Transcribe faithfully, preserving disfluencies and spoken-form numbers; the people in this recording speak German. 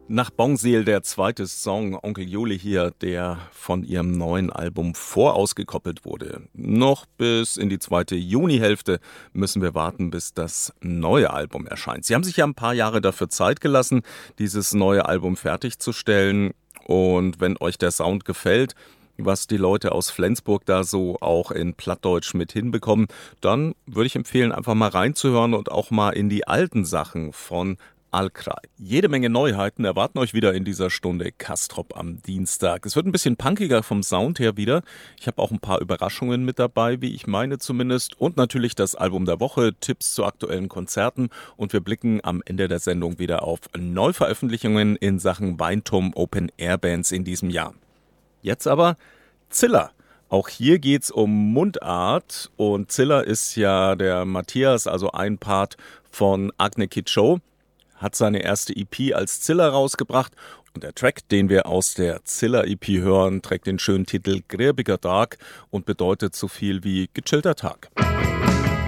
Nach Bongseel der zweite Song, Onkel Juli hier, der von ihrem neuen Album vorausgekoppelt wurde. Noch bis in die zweite Junihälfte müssen wir warten, bis das neue Album erscheint. Sie haben sich ja ein paar Jahre dafür Zeit gelassen, dieses neue Album fertigzustellen. Und wenn euch der Sound gefällt, was die Leute aus Flensburg da so auch in Plattdeutsch mit hinbekommen, dann würde ich empfehlen, einfach mal reinzuhören und auch mal in die alten Sachen von Alkraj. Jede Menge Neuheiten erwarten euch wieder in dieser Stunde Kastrop am Dienstag. Es wird ein bisschen punkiger vom Sound her wieder. Ich habe auch ein paar Überraschungen mit dabei, wie ich meine zumindest. Und natürlich das Album der Woche, Tipps zu aktuellen Konzerten. Und wir blicken am Ende der Sendung wieder auf Neuveröffentlichungen in Sachen Weinturm Open Air Bands in diesem Jahr. Jetzt aber Ziller. Auch hier geht's um Mundart. Und Ziller ist ja der Matthias, also ein Part von Agne Kid Show. Hat seine erste E P als Ziller rausgebracht und der Track, den wir aus der Ziller-E P hören, trägt den schönen Titel Griebiger Tag und bedeutet so viel wie gechillter Tag.